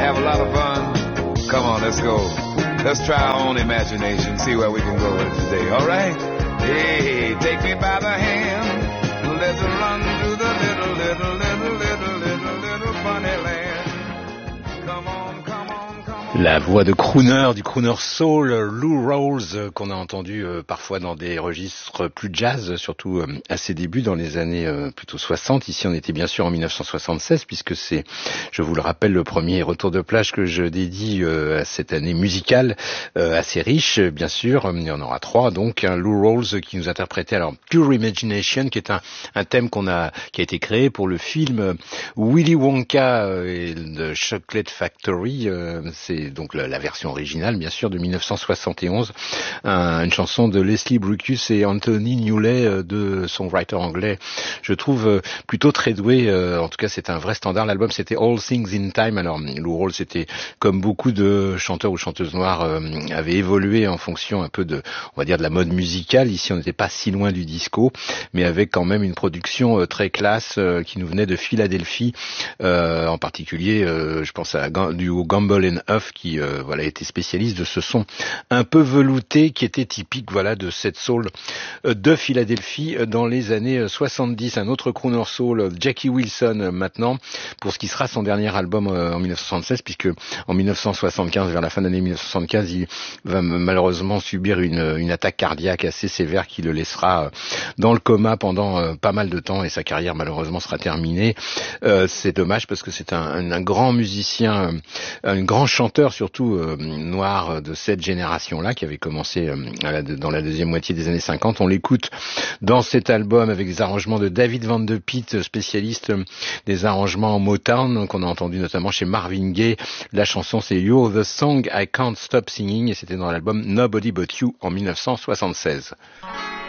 have a lot of fun? Come on, let's go. Let's try our own imagination, see where we can go today, all right? Hey, take me by the hand, let's run through the little funny land. Come on, come on, come on. La voix de crooner, du crooner soul, Lou Rawls, qu'on a entendu parfois dans des registres plus jazz, surtout à ses débuts dans les années plutôt 60. Ici, on était bien sûr en 1976, puisque c'est, je vous le rappelle, le premier retour de plage que je dédie à cette année musicale assez riche, bien sûr. Il y en aura 3, donc. Lou Rawls qui nous interprétait alors Pure Imagination, qui est un thème qui a été créé pour le film Willy Wonka et the Chocolate Factory. C'est donc la version originale, bien sûr, de 1971, une chanson de Leslie Bricusse et Anthony Newley, de songwriter anglais, je trouve plutôt très doué. En tout cas, c'est un vrai standard. L'album, c'était All Things in Time. Alors, Lou Rawls, c'était comme beaucoup de chanteurs ou chanteuses noires, avait évolué en fonction un peu de, on va dire, de la mode musicale. Ici, on n'était pas si loin du disco, mais avec quand même une production très classe qui nous venait de Philadelphie, en particulier, je pense à du Gamble and Huff, qui voilà, était spécialiste de ce son un peu velouté qui était typique, voilà, de cette soul de Philadelphie dans les années 70. Un autre crooner soul, Jackie Wilson, maintenant, pour ce qui sera son dernier album en 1976, puisque en 1975, vers la fin de l'année 1975, il va malheureusement subir une attaque cardiaque assez sévère qui le laissera dans le coma pendant pas mal de temps, et sa carrière malheureusement sera terminée. C'est dommage parce que c'est un grand musicien, un grand chanteur surtout noir de cette génération-là, qui avait commencé dans la deuxième moitié des années 50. On l'écoute dans cet album avec des arrangements de David Van de Pitt, spécialiste des arrangements en Motown, qu'on a entendu notamment chez Marvin Gaye. La chanson, c'est You're the Song I Can't Stop Singing, et c'était dans l'album Nobody But You en 1976.